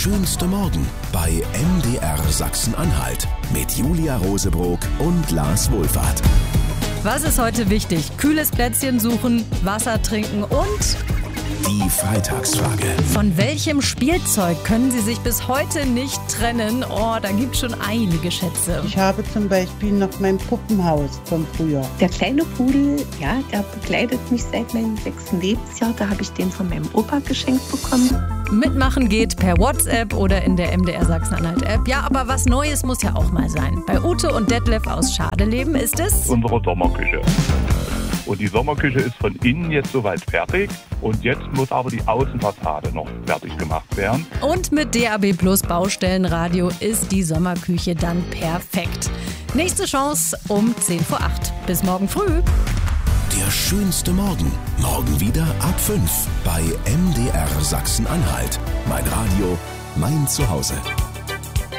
schönste Morgen bei MDR Sachsen-Anhalt mit Julia Rosebrock und Lars Wohlfahrt. Was ist heute wichtig? Kühles Plätzchen suchen, Wasser trinken und... Die Freitagsfrage. Von welchem Spielzeug können Sie sich bis heute nicht trennen? Oh, da gibt es schon einige Schätze. Ich habe zum Beispiel noch mein Puppenhaus von früher. Der kleine Pudel, ja, der begleitet mich seit meinem 6. Lebensjahr. Da habe ich den von meinem Opa geschenkt bekommen. Mitmachen geht per WhatsApp oder in der MDR Sachsen-Anhalt-App. Ja, aber was Neues muss ja auch mal sein. Bei Ute und Detlef aus Schadeleben ist es... unsere Sommerküche. Und die Sommerküche ist von innen jetzt soweit fertig. Und jetzt muss aber die Außenfassade noch fertig gemacht werden. Und mit DAB Plus Baustellenradio ist die Sommerküche dann perfekt. Nächste Chance um 7:50. Bis morgen früh. Der schönste Morgen. Morgen wieder ab 5 bei MDR Sachsen-Anhalt. Mein Radio, mein Zuhause.